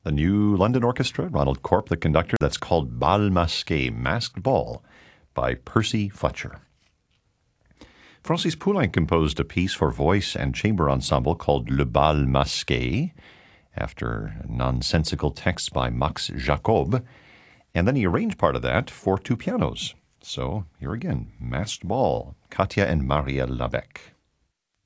the New London Orchestra, Ronald Corp, the conductor. That's called Bal Masqué, Masked Ball, by Percy Fletcher. Francis Poulenc composed a piece for voice and chamber ensemble called Le Bal Masqué, after nonsensical texts by Max Jacob, and then he arranged part of that for two pianos. So here again, Masked Ball, Katja and Maria Labec.